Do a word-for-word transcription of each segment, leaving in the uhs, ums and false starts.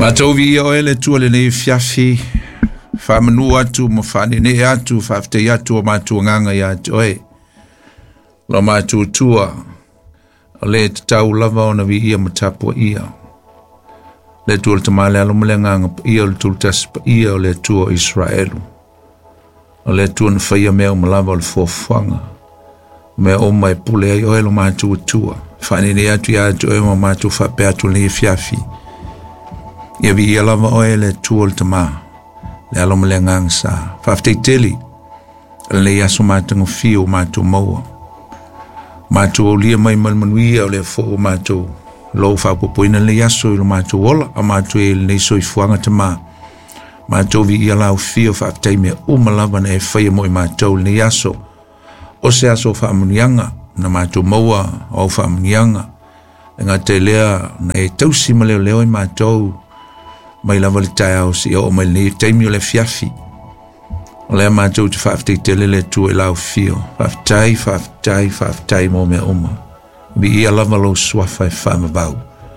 Matovi o ele tu le nei fiafi fa manu atu mo fa ni ne atu fa te atu o matu nganga ya joe lo matu tua le tau lava ona vi ia matapo ia le tu te male alo mlenganga ia le tu tas ia le tu Israelu le tu n fa ia me o lava le fofanga me o mai pule o ele matu tua fa ni ne atu ya joe mo matu fa pe atu le fiafi ia vi ia lava o ele tu te ma le alo mlengang sa fafte teli le yaso matungo fio matu maua matu olia mai malmanuia le fo matu lo fa popoina le yaso lo matu ola a matu e le so ifuanga tama matu vi ia lau fio fafte me umalava na e fai mo matu le yaso o se aso fa amunianga na matu maua o fa amunianga nga te lea na e tausi maleo leo i matu mai lava le tai au si o mai le taimi o le fiafi o le mātou te whaaftei tele le tu e lau fio whaaftai, whaaftai, whaaftai mō mea oma vi ia lava lo suafa e whaamabau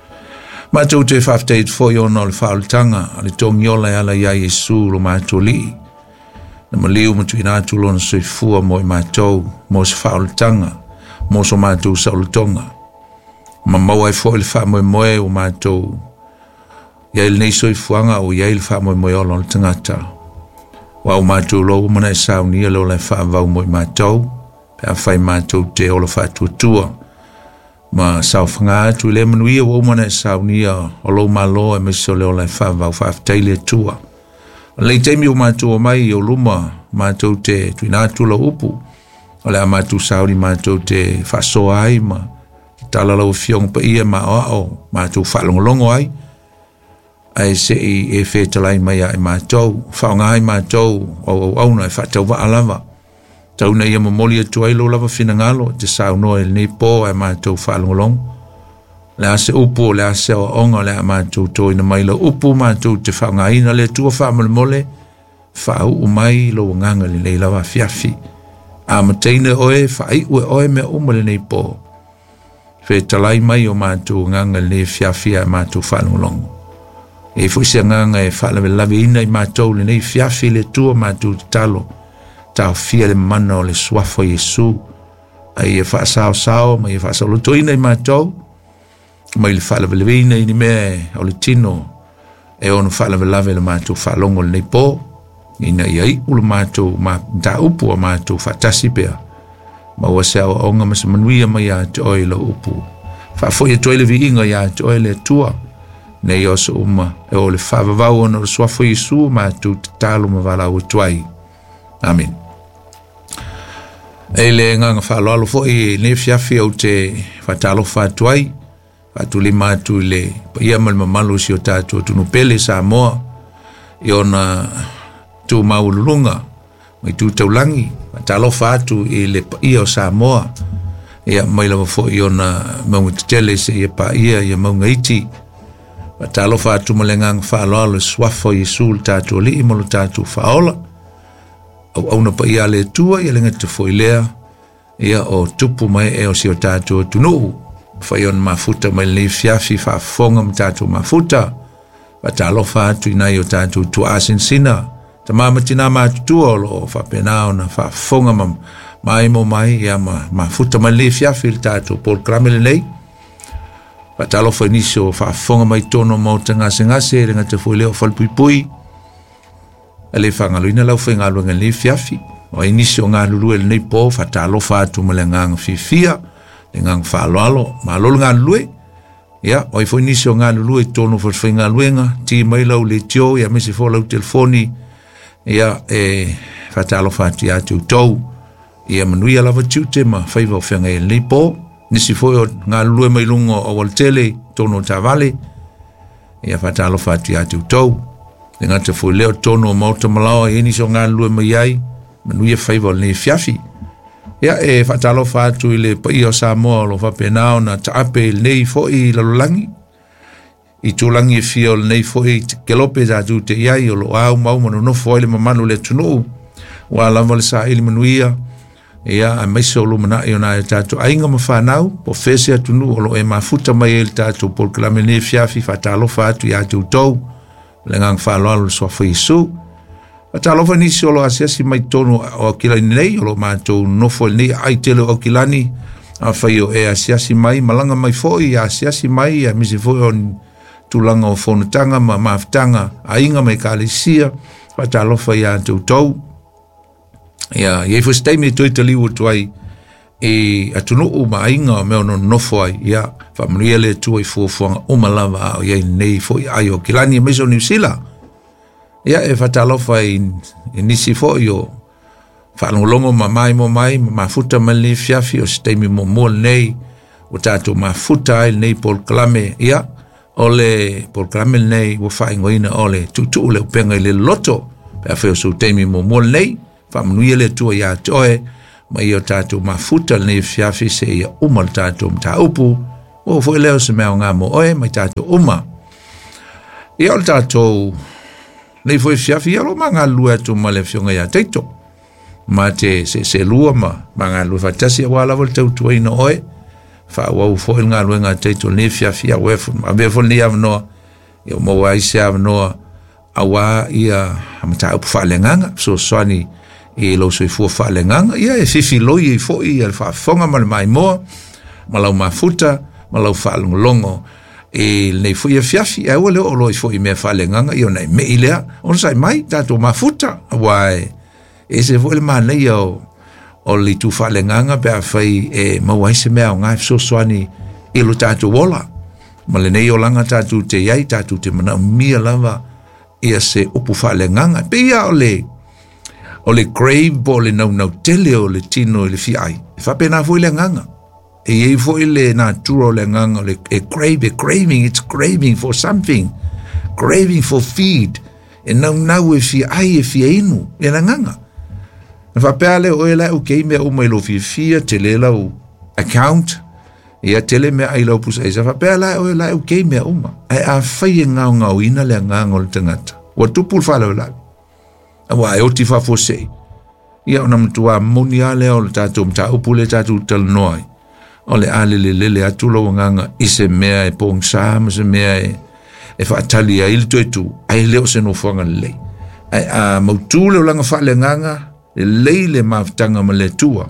mātou te whaaftei te fōi ona o le whaaultanga a le tongi ola e ala ia Yesu lo mātou li na maliu matu ina atu lo na soifua mo i mātou mo se whaaultanga mo so mātou saulotonga ma maua e fōi le whaamoe moe o mātou ia il nei soi fuanga o ia il fa mo mo lo tangata wa o matou lo mo na sa uni lo le fa va mo matou pa fa matou te o lo fa tu tua ma sa fanga tu le manu o mo na sa uni o lo malo e me so le le fa va fa tele tua le te mi o matou mai o luma matou te tu na tu lo upu o le matou sa uni matou te fa so ai ma tala lo fiong pa ia ma o matou fa longo ai ai se e fe talai mai ai matou fa ngai matou o o no e fa tau va alava tau nei mo moli tu ai lo lava fina ngalo te sa no el nei po ai matou fa long la se upo la se o onga la matou to ina mai lo upo matou te fa ngai na le tu fa mo mole fa u mai lo nganga le le lava fiafi a mteine oe fa ai o oe me o mole nei po fe talai mai o matou nganga le fiafi ai matou fa long e foi se nganga e fala ve lave ina i matou le nei fiafi le tua matou talo ta fia le mano le swafo Yesu ai e fa sao sao mai e fa sao lo toina i matou mai le fala ve ina i me o le tino e ono fala ve lave le matou fa longo le po ina i u le matou ma ta upu o matou fa tasi pea ma wa se o nga mas manuia mai a toi lo upu fa foi toi le vi inga ya toi le tua nei o so uma e o le whaavavau ono le swafo Yesu ma tu te talo ma wala o tuai. Amen. E le nganga whaalo alo fo i ne fiafi au te whatalo whatuai whatu li matu le pa ia mal mamalu si o tātua tunu pele sa moa i ona tu maulunga mai tu taulangi whatalo whatu i le pa ia o sa moa ia mai lava fo i ona maunga tele se ia pa ia ia maunga iti Watalo fatu malengang whaaloa le swafo Yesu le tātua li imo le tātua whaola. Au au na pa ia le tua ia lenga te foilea ia o tupu mai e o si o tātua tunu. Whaion mafuta mai le fiafi whaafonga ma tātua mafuta. Watalo fatu inai o tātua tua asin sina. Ta mama tina mātutua o lo whapenao na whaafonga ma mai mo mai ia ma mafuta mai le fiafi le tātua Paul Kramele nei. Patalo foi niso fa fonga mai tono mo tanga sengase renga te foi leo fal pui pui ele fanga luina lau foi ngalo ngali fiafi o inicio ngalo lu el nei po fatalo fa tu melengang fifia lengang fa lalo ma lo ngalo ya o foi nicio ngalo lu tono for foi ngalo ti mai lau le tio ya me se fo lau telefoni ya e fatalo fa ti atu to ya manuia lava tute ma fai vo fanga el nei po nisi foi o ngā lue mai lungo o waltele tono tavale ia fatalo fati atu tau e ngā te foi leo tono o mauta malawa e nisi o ngā lue mai ai manuia faiva o le fiafi ia e fatalo fatu i le pai o Samoa lo fapenao na taape il nei foi lalolangi i tūlangi e fia o nei foi ke lope zatu te iai o lo au mau manu no foi le mamanu le tunu wa lava le sa ili manuia ia a mai solo mana e ona tato ainga ma fanau po fese atunu o lo e mafuta mai el tato por clamene fiafi fatalo fatu ya tu to le ngang whaaloalo so wha Yesu. Ta lofa ni si olo asia si mai tonu o kilani nei, olo mātou nofo nei ai tele o kilani, a whai o e asia si mai, malanga mai foi, a asia si mai, a misi foi o tulanga o whonutanga, ma maafutanga, a inga mai kālesia, pa ta lofa i a tau tau. Ia, iei fo stei me toi te liu tuai, e atunu u ma inga o meo no nofo ai, ia, wha manuia le tuai fuafuanga o malava o iei nei foi ai o kilani, meso New Zealand. Ia e fatalofa i, i nisi fo i o whalongolongo ma mai mo mai, ma mafuta ma le fiafi o steimi mo mua nei, o tātou mafuta ai nei Paul Klame, ia, o le Paul Klame nei, o whaingoina o le tutu le upenga i le loto, pe a wheo su teimi mo mua nei, whamanuia le tua ia toe, ma i o tātou mafuta nei fiafi se ia uma le tātou mta upu, o fo leo se mea o ngā mo oe, mai tātou uma. Ia o le tātou, nei foi fiafi alo manga lua tu male fionga ya teito ma te se se lua ma manga lua fatasi wala vol tau tu ino oe fa wa fo nga lua nga teito nei fiafi a wefu ma be fo ni avno yo mo wa ise avno awa ia amata up fa lenganga so swani e lo so fu fa lenganga ia e fifi lo i fo i al fa fonga mal mai mo malau mafuta malau fa longo e nei foi a fiafi e ole o loi foi me fale nganga io nei me ilea on sai mai tato mafuta wai e se foi ma nei o o li tu fale nganga pe a fai e ma wai se me o ngai so swani e lo tato wola ma le nei o langa tato te yai tato te mana mia lava e se upu fale nganga pe ia ole ole grave ball no no tele o le tino le fi ai fa pena foi le nganga e ei foi le naturo le nganga le e crave, craving, it's craving for something, craving for feed, e nau nau e fi ai e fi inu, e na nganga. Na whapea o e lai o kei mea uma ilo fi fia, te le lau account, e a tele mea ai lau pusa eisa, whapea lai o e lai o kei mea uma, ai a whai e ngau ngau ina le nganga o le tangata, wa tupul whale o lai, a wa e oti whafo sei, ia o namtua moni ale o le tātou mta upu le tātou tal noai, o le ale le lele atu lo nganga i se mea e pong sama se mea e e whaatali a il tu e tu ai leo se no whanga lei ai a mautu leo langa wha le nganga le lei le maftanga ma le tua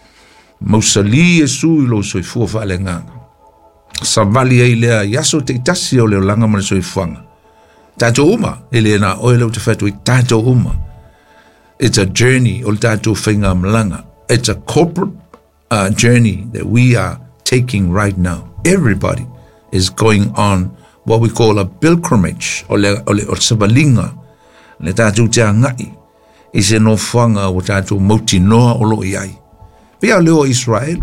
mausali e su i lo soi fua wha le nganga sa vali ai lea yaso te itasi o leo langa ma le soi whanga tato uma e le na oe leo te whatu i tato uma it's a journey o le tato whinga mlanga it's a corporate Uh, journey that we are taking right now. Everybody is going on what we call a pilgrimage o le o le o sabalinga le tatu te ngai i se no whanga o tatu mauti noa o lo iai pia leo Israel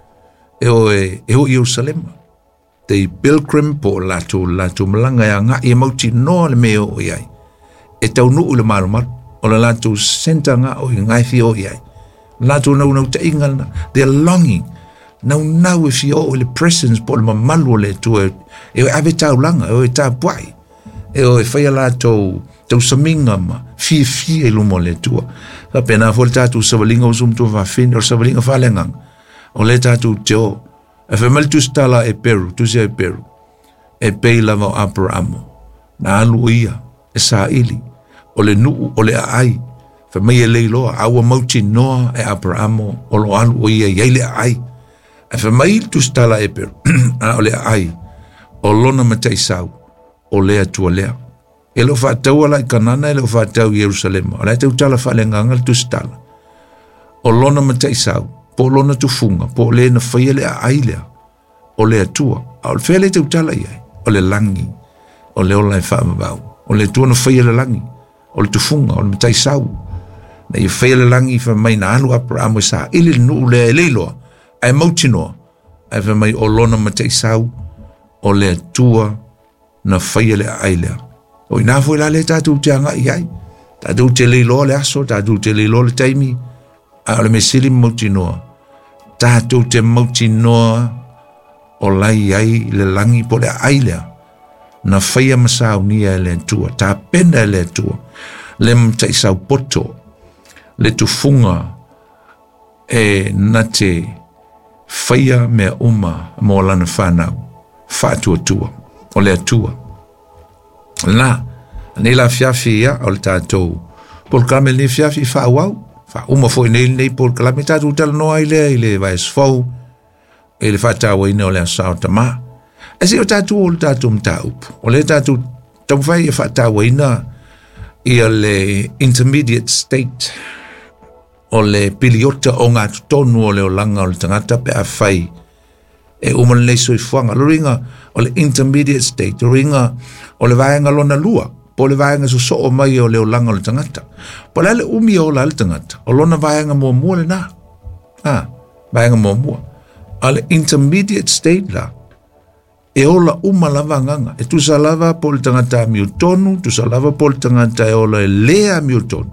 e o e, e o Jerusalem te pilgrim po latu latu malanga ya ngai e mauti noa le meo o iai e tau nuu le marumar o le latu senta nga o ngai fi o iai Lato nau nau te ingana, they're longing. Nau nau e fi o le presence po le mamalu le tu e e ave tau langa, e o e tau puai. E o e whaia lato tau saminga ma, fi fi e lumo le tua. Ka pena fo le tatu sawalinga o sumtu wa fin, o sawalinga whalengang. O le tatu te o. E wha malitu stala e Peru, tu se e Peru. E pei lava o Abramo. Na alu ia, e sa ili. O le nuu, o le ai. Fa mai e leiloa, aua mauti noa e Abramo, o lo alu o ia iei ai. E fa mai tu stala e Peru, o le ai, o lona matei sau, o lea tua lea. E lo whaatau ala i Kanana, e lo whaatau i Jerusalem, o lea tau tala whalenganga tu stala. O lona matei sau, po lona tu funga, po lea na whaia lea ai lea, o lea tua, o le whele tau tala iai, o le langi, o le ola e whaamabau, o le tua na whaia le langi, o le tu funga, o le matei sau, na i whaile langi wha mai na anu Abramo sa ili nuu lea e leiloa, ai mauti noa, ai wha mai o lona matei sau, o lea tua na whaile ailea. O i nāfo ila le tātou te anga i ai, tātou te leiloa le aso, tātou te leiloa le taimi, a le mesili mauti noa, tātou te mauti noa, o lai ai le langi po le ailea, na whaia masau nia e le tua, tā penda e le tua, le matei sau poto, le tufunga e na te whaia mea uma mo lana whanau, whātua tua, o le atua. La, Nei la fiafi ia o le tātou. Pol kalame ni fiafi wha wau. Wha uma fo nei nei pol kalame tātou tala noa i lea i le vai sfau. I le whatawa ina o le asao tama. E se o tātou o le tātou mta upu. O le tātou tau whai e whatawa ina i le intermediate state. O le piliota o ngā tonu o le o langa o le tangata pe a whai. E uman le soi fuanga. Lo ringa o le intermediate state. Lo ringa o le vaenga lona lua. Po le vaenga so so o mai o le o langa o le tangata. Po le umi o la le tangata. O lona vaenga mua mua le na. Ah, vaenga mua mua. A le intermediate state la. E ola uma lava nganga. E tu sa lava po le tangata mi utonu. Tu sa lava po le tangata e ola e lea mi utonu.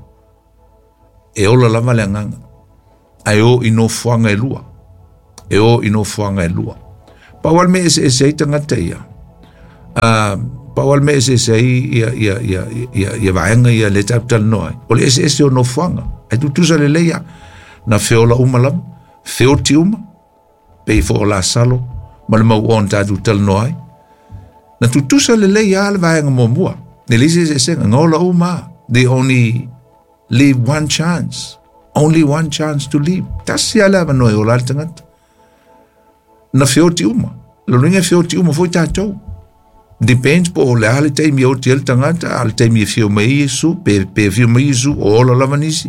E ola lava le nganga. Ai o ino fuanga e lua. E o ino fuanga e lua. Pa wal me ese ese tangata ia. Ah, pa wal me ese ese ia ia ia ia ia vaenga ia le taptal noi. O le ese ese o no fuanga. Ai tu tu sa le leia na feola uma lam, feoti uma, pe fo la salo, ma le mau on tatu tal noi. Na tu tu sa le leia le vaenga mo mua. Ne lise ese ese ngola uma. They only leave one chance. Only one chance to leave. Tasi ala manoi o la tangata. Na feoti uma. Lo ringa feoti uma foi tātou. Depends po le ale te mi o te tangata, ale te mi fio mai Yesu, pe pe fio mai Yesu o la lavanisi.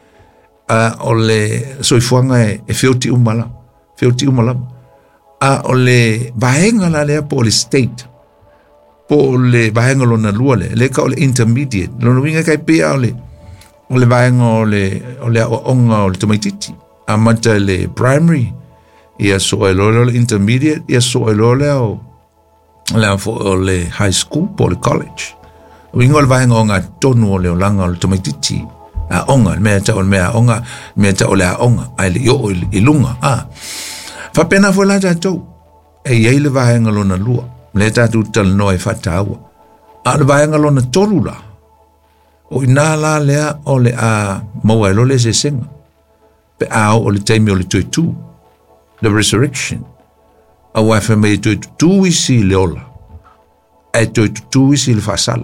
A o le soifuanga e, e feoti uma la. Feoti uma la. A o le vaenga la le po le state. Po le vaenga lo na lua le, le ka o le intermediate. Lo ringa kai pe o le o le vaenga o le o le onga o le tomaititi. Amata le primary. Ia so e lole o le intermediate, ia so e lole o le fo o le high school, po le college. Wingo le vaenga o ngā tonu o le o langa o le tomaititi. A onga, mea ta o le mea onga, mea ta o le a onga, ai le o i lunga. Ah. Whapena fo la tātou. E iei le vaenga lo na lua. Le tātou tal noe whataua. A le vaenga lo na toru la. O ina la lea o le a maua e lo le se senga. Pe a o le taimi o le toitu. The resurrection. A wafa me to tu isi leola. E to tu isi le fasala.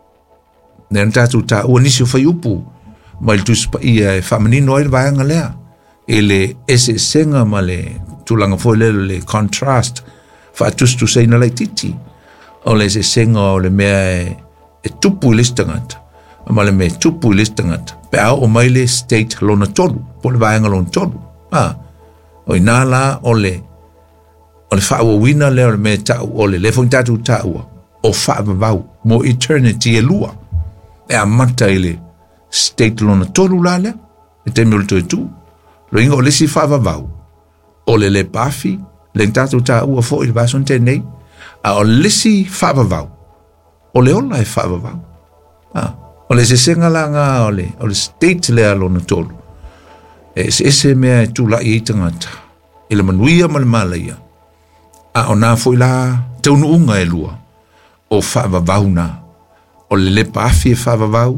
Ne nta tu ta o nisi fa yupu. Ma tu spa ia famanino e vaanga lea. Ele ese senga male tulanga fo le le contrast. Fa tus tu sei na le titi. O le se senga o le mea e tupu listangata. Ma le me tupu listangata. Pe a o mai le state lona tolu. Po le vaanga lona tolu. Ah. O inala o le o le whaawa wina leo le me tau o le lefo tatu taua o whaawa vau mo eternity e lua e a mata i le state lona tolu la lea e te mil tu e tu lo inga o le si whaawa vau o le le pafi le tatu taua fo i le bason te nei a o le si whaawa vau o le ola e whaawa vau ah, o le se senga la ngā o le o le state lea lona tolu e se ese mea e tu la i tangata i le manuia ma le malaia a o nā foi la taunu unga e lua o whaavavau nā o le le paafi e whaavavau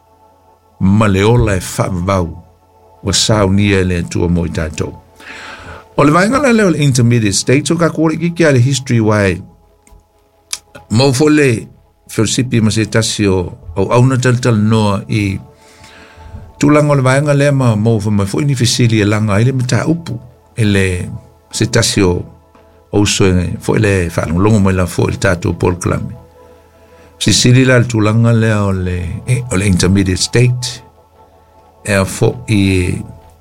ma le ola e whaavavau wa sao nia le atua mo i tātou o le vaenga la leo le intermediate state o ka kore ki kia le history wai mo fo le Felsipi ma se tasi o au auna tal tal noa i tulang o le vaenga lea ma mo fa ma fo ini fisili e langa ile mata upu ele se tasi o o so fo ele fa longo mo la fo il tato Paul Klame Sicily la tulanga lea o le eh, o le intermediate state e fo i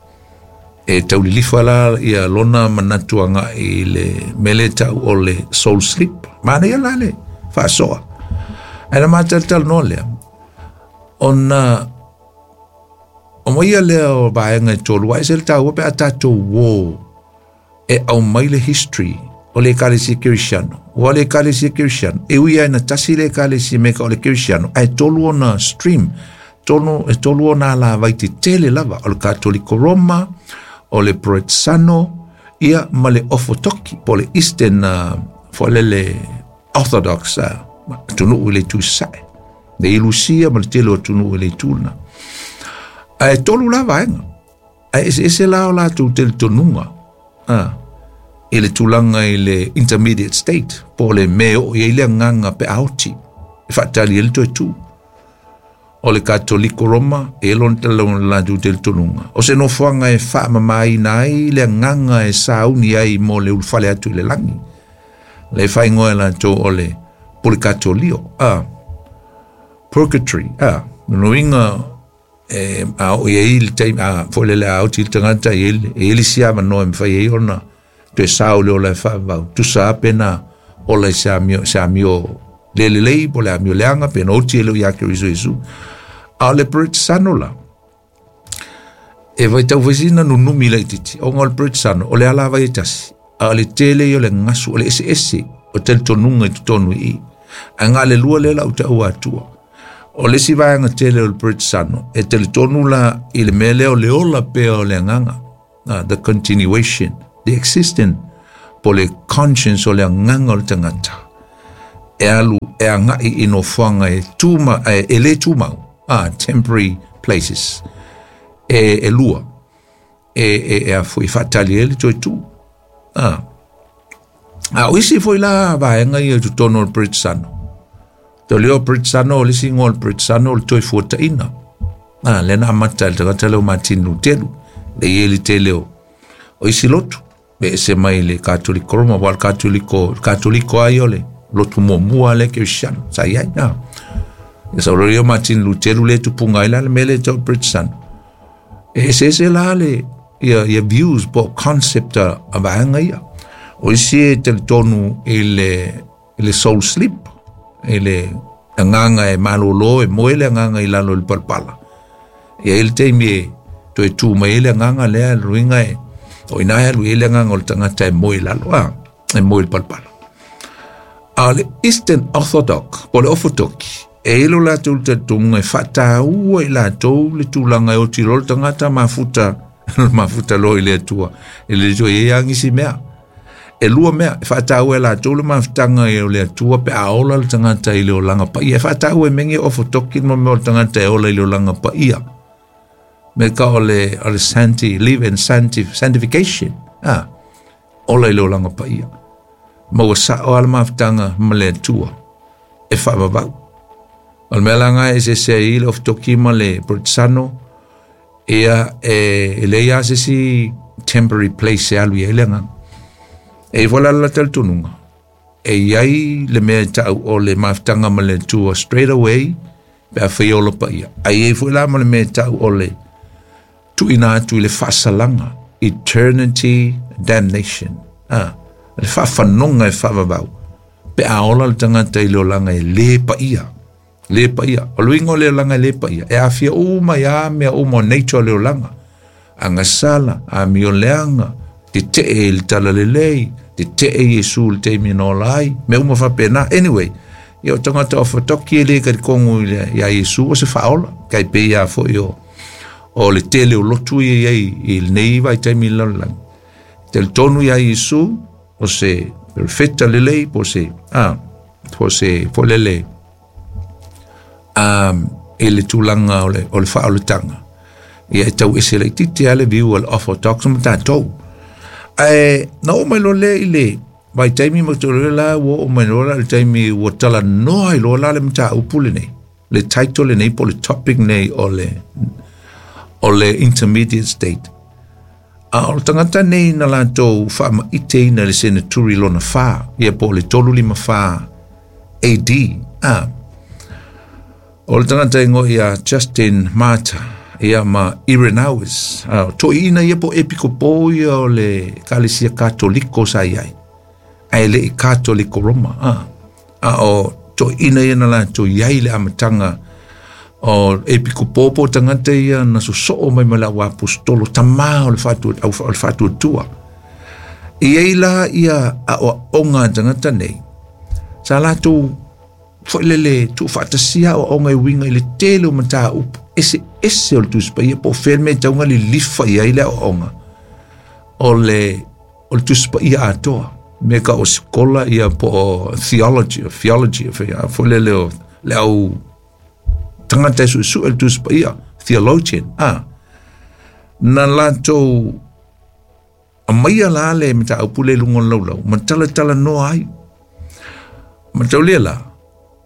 e tauli lifala ia lona manatuanga i le meleta o le soul sleep mana ia la le fa soa era mata tal no le ona o mai le o vaenga tolu ai se ta o pe atato wo e au mai le history o le kalisi cristiano o le kalisi cristiano e uia na tasi le kalisi me o le cristiano ai tolu ona stream tolu e tolu ona la vai te tele lava o le cattolico Roma o le Protezzano ia ma le ofotoki po le eastern uh, fo le le orthodox uh, tunu le tu sai de ilusia ma le telo tunu le tuna ai tolu la vaenga ai ese, ese la o la tu tel tonunga ah ele tulanga ile intermediate state po le meo i le nganga pe auti e fatali ele to tu o le katoliko Roma e lon te lon la du del tonunga o se no fuanga e fa mai nai le nganga e sauni ai mo le ulfale atu le langi le fai ngoe la to o le polikatolio a purgatory a no inga e a o e il te a fo le la uti tangata il e il sia ma no me fai ona te saule o le fa va tu sa pena o le sa mio sa mio le le le po le mio leanga pena o ti lo ya ke riso isu a le prit sanola e vai tau vizina no numi le titi o ngol prit sano o le ala vai tasi a le tele yo le ngasu o le ese ese o tel tonunga tu tonu i a nga le lua le la uta ua atua o le si vai anga tele o le prit sano e tel tonu la i le mele o le ola pe o le nganga uh, the continuation the existence po le conscience o le nganga o le tangata e alu e anga i ino fuanga e tuma e, e le tuma ah temporary places e e lua e e e a foi fatali ele to tu ah a wisi foi la va nga i tu tono el pritsano to leo pritsano le singol pritsano to fota ina ah le na matal to tele matinu telu le yeli teleo o isi lotu be se mai le katoliko roma wal katoliko katoliko aiole lotu mo mua le ke shan sa ya na esa rio Martin Lutero le tu punga ila le mele to Britsan e se se la le ia ia views bo concept of anga o isi te tonu ele ele soul sleep ele nganga e malolo e moele nganga ila lo palpala e el te mi to e tu maile nganga le ruinga e o ina e ruile nganga o tanga te moila lo a e moil palpala ale Eastern Orthodox pole ofotoki e lo la tu te tunga fata u e la to le tulanga o tiro tangata mafuta mafuta lo ile tua ile jo ye yangi si mea e lua mea fata u e la to le mafutanga e le tua pe aola le tangata ile o langa pa ia fata u e mengi ofotoki mo me o tangata e ola ile o langa pa ia me ka ole ole santi live in sanctif sanctification ah ola ile o langa pa ia mo sa o al mafutanga mle tua e fa baba al melanga ese se il of tokima le Britano ea e le ya se si temporary place alwi elenga e vola la teltununga e yai le me ta o le maftanga male tu straight away pa fiola pa ia ai e vola male me ta o le tu ina tu le fasalanga eternity damnation ah le fa fanonga e fa babau pe aola le tanga te lo langa e le pa ia le pa ia o luingo le langa le pa ia e afia uma ya me uma nature le langa anga sala a mi leanga te te el tala le lei te te e yesu te mi no lai me uma fa pena anyway yo tonga to fo toki le ka kongu ya yesu o se faola kai pe ya fo yo o le tele o lotu ye il nei vai te mi la tel tonu ya yesu o se perfetta le lei po se ah po se po le lei um ele tulanga ole ole fa ole tanga ia tau ese le titi ale viu al orthodox mata to e no me lo le ile vai taimi mo to la wo me lo la taimi wo tala no ai lo la le mata upule nei le title nei po le topic nei ole ole intermediate state a o tangata nei na la to fa ma ite na le senaturi lo na fa ia po le tolu lima fa A D ah o le tangata ingo ia Justin Martyr ia ma Irenaeus uh, to ina ia po epicopo ia o le kalesia katoliko sa iai ai le katoliko Roma ah. uh, o to ina ia na la to iai le amatanga o epicopo po tangata ia na so so mai mala wa apostolo tama o le fatu o le fatu tua iai la ia a o onga tangata nei sa la tu foi lele tu fantasia o onga winga le telo mata up ese ese o tu spai po ferme tanga li lifa ia ile onga o le o tu spai ato me ka o skola ia po theology theology foi lele o le au tanga te su su tu spai theologian ah na la to a mai la le mata upule lungo lo lo matala tala no ai mataulela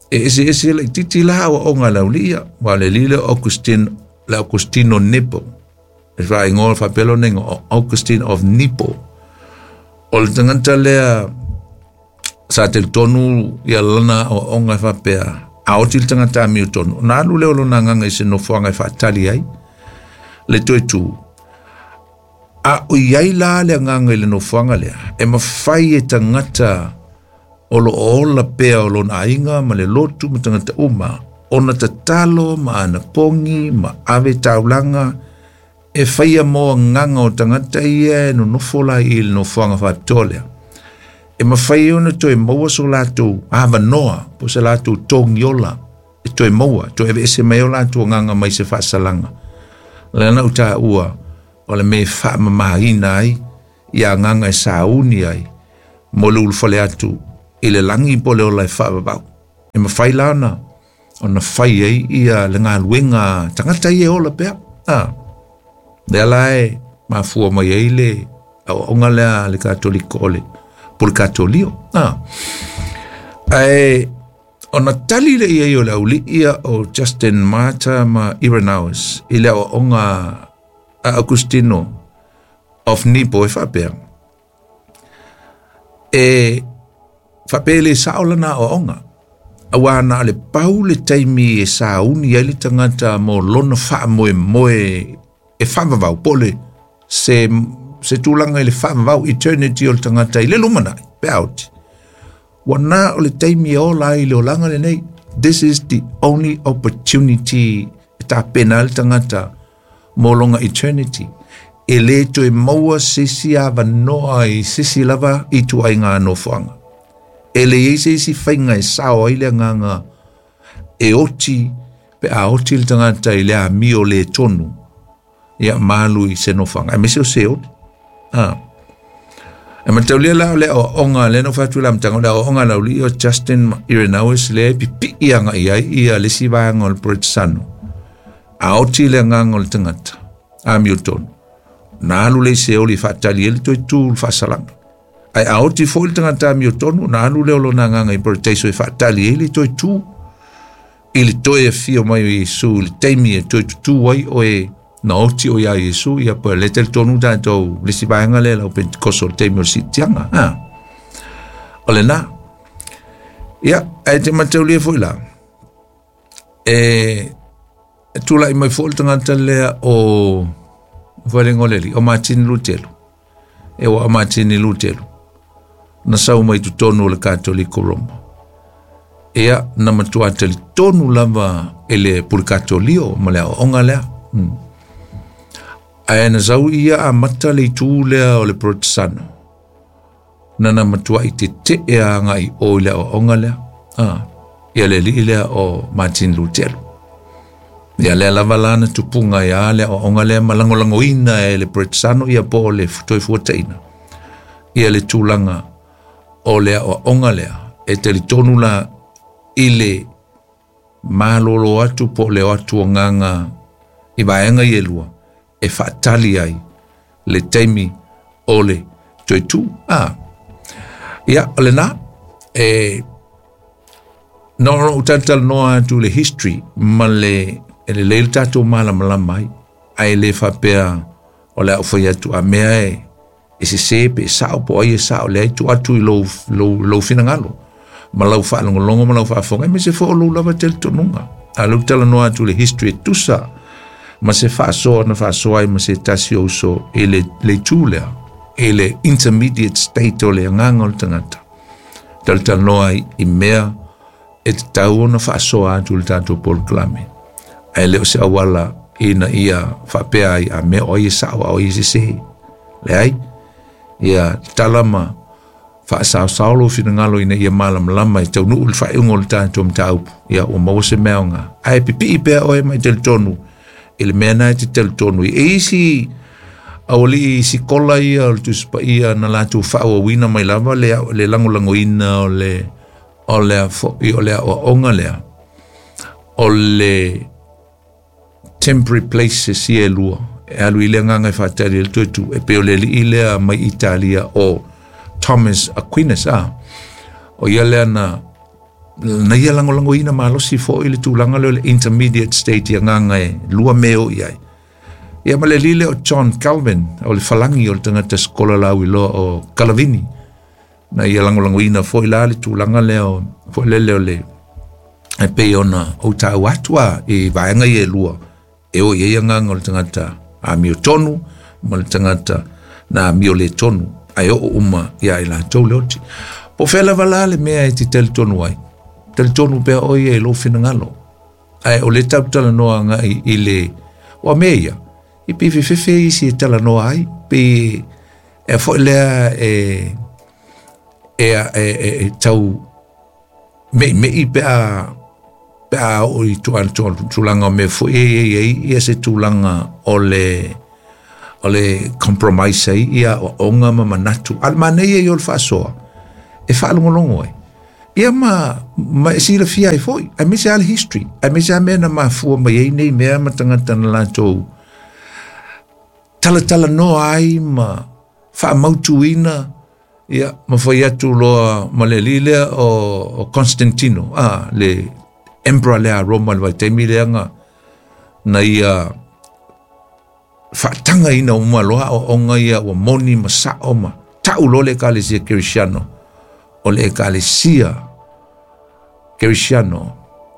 e ese ese le titi la o nga la ulia wa le lile Augustine la Augustino Nepo e va ingol fa pelo ning Augustine of Nepo o le tangata lea sa te tonu ia lana o nga fa pea a o til tangata mi tonu na lu le lo nanga ngai se no fanga fa tali ai le toi tu a o iai la le nganga le no fanga le e ma fai e tangata o lo ola pea o lo na inga ma le lotu ma tangata uma o na tatalo ma ana pongi ma ave taulanga e fai a moa nganga o tangata ia no no fola il no fanga fa tolea e ma fai ona to e moa so lato ava noa po se lato tong yola e to e moa to e se me yola to nganga mai se fa salanga le na uta ua o le me fa ma ina ai ia nganga e sauni ai mo lul fole atu ile langi pole o lai fa ba e ma fai lana ona fai ai ia le nga luenga tangata ia ola pe ah de lai ma fu ma ile o nga le le katoliko le por katolio ah ai ona tali le ia yo la uli ia o Justin Martyr ma Irenaeus ile o nga Agustino of Nepo e fa pe e fa pele saolana o onga awana le paule taimi e sauni ele tangata mo lona fa moe moe e fa va pole se se tulanga le fa va eternity o tangata ile lumana pe out wana o le taimi o la ile o langa le nei this is the only opportunity ta penal tangata mo longa eternity ele to e moa sisi ava noa i sisi lava i tu ai ngā no whanga. Ele e sisi whainga e sao ai le nganga e oti pe a oti le tangata i le a mio le tonu ia malu i se no whanga. E mese o se oti. Ah. E matau le lao le o onga le no whatu la mtanga le o onga lau li o Justin Irenaeus le pipi ia nga ia ia le si vanga o le Protestano. A oti le nganga o le tangata. A mio tonu. Na lu le se oli fatali el to tu fasalanga ai auti foi tangata mi tonu na lu le lo nanga ngai portaiso e fatali el to tu il to e fio mai su il temi to tu wai o e na oti o ya yesu ia per le tel tonu da to le si banga le lo pen koso temi si tianga ha ole na ia ai te matau le foi la e tu la mai foi tangata le o Valengoleli, o Martin Lutero. E o Martin Lutero. Na sau mai tu tonu le Katoliko Roma. Ea na matua te tonu lava ele pur Katolio, ma lea onga lea. Hmm. Ae na sau ia a mata le tu lea o le Protestano. Na na matua i te te ea ngai o lea o onga lea. Ah, ia le li lea o Martin Lutero. Ia lea lava lana tupunga ia lea o onga lea malangolango ina e le Protestano ia po le futoi fuataina. Ia le tūlanga o lea o onga lea e te li tonu la ile malolo atu po le atu o nganga i vaenga i elua e fatali ai le teimi o le toi tu. Ah. Ia ole na e no no utantal noa atu le history ma le ele le tato mala mala mai ai le fa pea o le foi atu a mea e e se se pe sao po ai sao le tu atu lo lo lo finangalo ma lo fa longo longo ma lo fa fonga me se fo lo lava tel tonunga a lo tala no atu le history tusa ma se fa so na fa so ai ma se tasio so ele le tula ele intermediate state o le ngangol tangata tal tal no ai i mea et tau na fa so atu le tato pol clame ai leo se awala ina ia whapea ai a me oi sawa oi se se le ai ia talama wha sao saulo fina ngalo ina ia malam lama i tau nuu le wha iungo le tātou mtaupu ia o mawase meonga ai pipi i pea oi mai tel tonu ili mea nai te tel tonu i eisi awali i si kola ia o le tuspa ia na latu wha o wina mai lava le, le lango lango ina o le o le o le o onga lea o le temporary places ia lua e alu ile nganga fa tali el tutu e pe le ile mai Italia o Thomas Aquinas ah o ia le na na ia lango lango ina malosi fo ile tūlanga le intermediate state ia nganga e lua meo iai. Ia male lile o John Calvin, o le falangi o le tangata skola lau ilo o Kalavini. Na ia lango lango ina fo ila le tūlanga leo, fo lele o le e pe ona o tau atua e vaenga i e lua. E o ia nganga o le tangata a mio tonu, ma le tangata na mio le tonu, ai o uma ia ila tau leoti. Po fela vala le mea e ti tele tonu ai. Tele tonu pea o ia e lo fina ngalo. Ai o le tau tala noa nga i, i le wa mea. I pe fe fe fe isi e tala noa ai. Pe e fo lea e e e e tau me me i pea pea o i tuan tuan tulanga me fo e e e i se tulanga o le o le compromise ai ia o onga ma manatu. Al mane ia i ol fasoa. E fa longo ai. Ia ma ma si le fia i foi. Ai mese al history. Ai mese a mena ma fua ma ei nei mea ma tangata na lantou. Tala tala no ai ma fa mautuina. Ia ma foi atu loa ma le lile o, o Constantino. Ah, le emperor lea Roma le vai teimi leanga. Na ia fa tanga ina uma loa o onga ia o moni ma sa oma. Tau lo le kalesia Cristiano. O le ekalesia Cristiano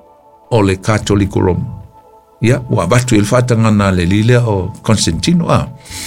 o le Catholic Rome. Ia, wa batu il fatanga na le lile o Constantino a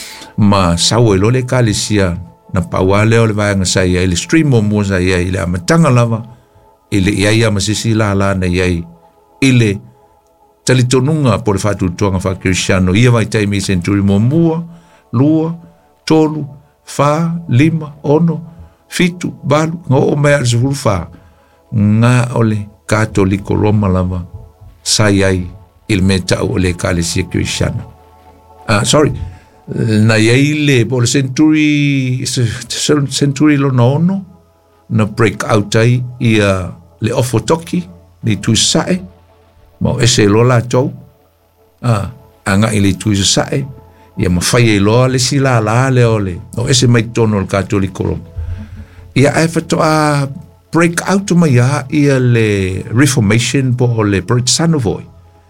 ma sawe lo le ekalesia na pawale o le vaenga sa ia ile stream o mo sa ia ile amatanga lava ile ia ia masisi la la na ia ile talitonunga por fatu tuanga fa Cristiano ia vai taimi centuri mo mua lua tolu fa lima ono fitu, balu, ngā o mea al sefuru wha, ngā ole Katoliko Roma lava, sai ai, il me tau ole Kalesia Cristiana. Ah, sorry, na iei le, po le centuri, centuri lo na ono, na break out ai, ia le ofo toki, le tui sae, ma o ese lo la tau, ah, anga i le tui sae, ia ma fai e loa le sila la le ole, o ese mai tono le Katoliko Roma. Ia e whatoa break out o mai a ia le Reformation po le Protestantovoi.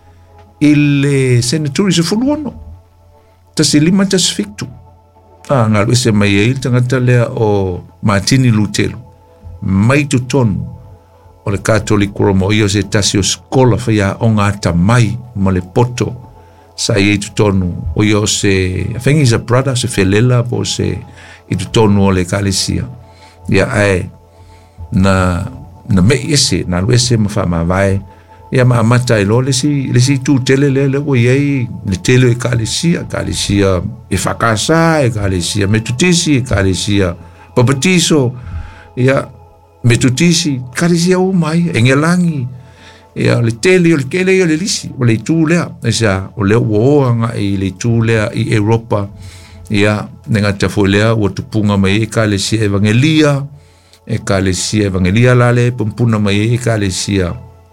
I le senaturi se fuluono. Tasi lima tasi fictu. Ah, ngā lue se mai e il tangata lea o Martini Lutero. Mai tu tonu o le Catholic Roma o ia se tasi o skola whaia o ngā tamai ma le poto. Sa i tu tonu o ia se, I think he's a brother, se felela po se i tu tonu o le kalesia. Ia ai na na me ese na lese ma fa ma vai ia ma mata i lo le si le si tu tele le le o ye le tele e kalesia kalesia e fakasa e kalesia metutisi e kalesia papatiso ia metutisi kalesia o mai engelangi ia le tele o le kele o le lisi o le tu le esa o le o anga i le tu le i Europa. Ia, nenga te folea, o tupunga mai e kalesia evangelia, e kalesia evangelia lale, pumpuna mai e kalesia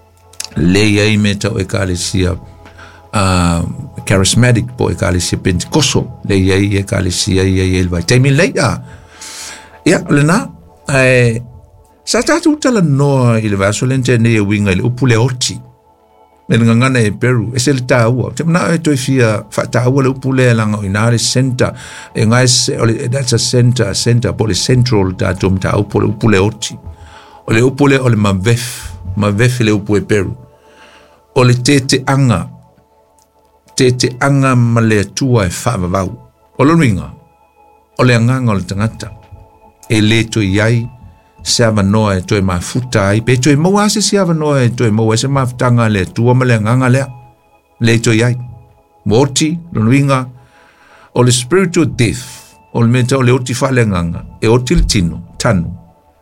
leia i meta o e kalesia uh, charismatic po e kalesia Pentecoso, leia i e kalesia i e elva. Taimi leia. Ia, lena, e, sa tatu tala noa i le vaso lente ne e winga i le upule oti. Me ngangana e Peru, e se le tāua. Te mana e toi fia, wha tāua le upule e langa o inare center, e ngai se, that's a center, center, po le central tātum tāu, po le upule oti. O le upule o le mavef, mavef le upu e Peru. O le te te anga, te te anga ma le atua e whaavavau. O le ringa, o le anganga o le tangata, e le toi iai, se ava noa e toi mafuta ai, pe toi maua se se ava noa e toi maua se mafutanga le tua ma le nganga lea, le toi ai. Moti, lunuinga, o le spiritual death, o le meta o le oti fa le nganga, e oti le tino, tanu.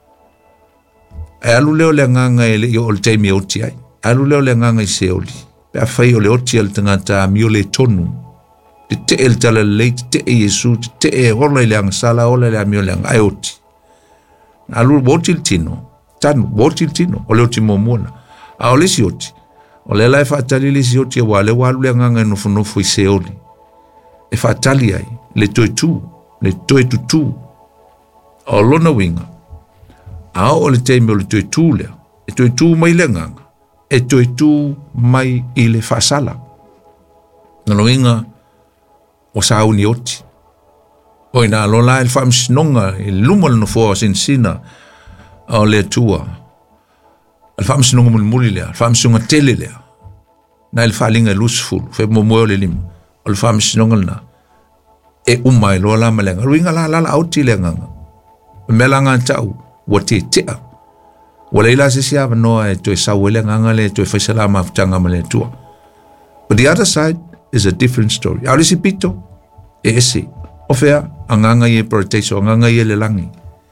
E alu leo le nganga e le o le teimi oti ai, alu leo le nganga i se oli, pe a fai o le oti al tangata mio le tonu, te te el tala le, te e Yesu, te e hola i le anga sala, hola i le mio le anga, ai oti. Alu botil tino, tanu, botil tino, o le oti momona. A o le si oti. O le lai whaatali le si oti e wale walu le nganga nofu nofu i se oli. E whaatali ai, le toi tu, le toi tu tu. O lona winga. A o le teime o le toi tu lea. e toi tu mai le nganga, e toi tu mai i le whaasala. Na loinga o sa au ni oti. O ina lola il whaamsinonga, i lumal no fua sin sina o le tua. Il whaamsinonga muli muli lea, il whaamsinonga tele lea. Na il whaalinga lusful, fe mo moe le lima. O il whaamsinonga na e umai lola malenga. Ruinga la la la auti le nganga. Melanga tau, wa te tea. Wala ila se siya noa e toi sawele nganga le, toi faisala mafutanga male tua. But the other side is a different story. Aurisi pito, e ese. O fea, anganga ye proteso, anganga ye le langi.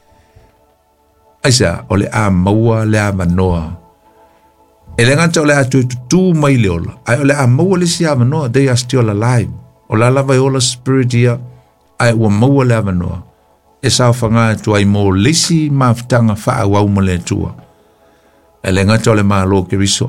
Aisa, o le a maua le a manoa. E le nganta o le a tu tu mai le ola. Ai o le a maua le siya manoa, they are still alive. O la lava e ola spirit ia, ai ua maua le a manoa. E sao whanga tu ai mo lisi mafutanga wha wau mo le tua. E le ngata o le malo ke riso